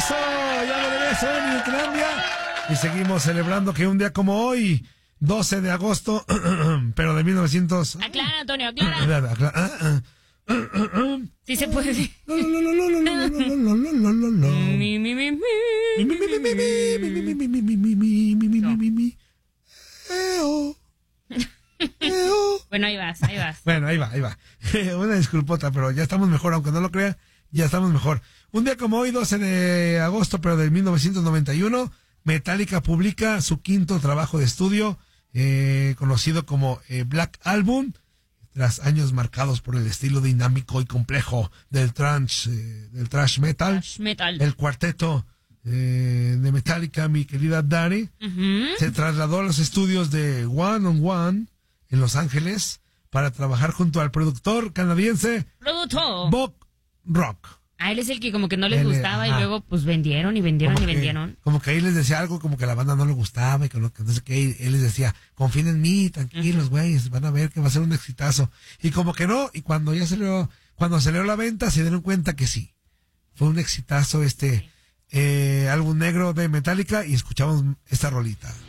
regreso, en Newtlandia. Y seguimos celebrando que un día como hoy, 12 de agosto, pero de 1900... Aclara, Antonio, aclara. Sí se puede. Bueno, ahí vas. Bueno, ahí va. Una disculpota, pero ya estamos mejor, aunque no lo crea, ya estamos mejor. Un día como hoy, 12 de agosto, pero de 1991, Metallica publica su quinto trabajo de estudio, conocido como Black Album, tras años marcados por el estilo dinámico y complejo del thrash metal. El cuarteto de Metallica, mi querida Dari, se trasladó a los estudios de One on One en Los Ángeles para trabajar junto al productor canadiense Bob Rock. A él es el que como que no les gustaba y luego pues vendieron. Como que ahí les decía algo, como que a la banda no le gustaba y que no sé qué, él les decía, confíen en mí, tranquilos, güeyes, van a ver que va a ser un exitazo. Y como que no, y cuando salió la venta se dieron cuenta que sí, fue un exitazo álbum negro de Metallica y escuchamos esta rolita.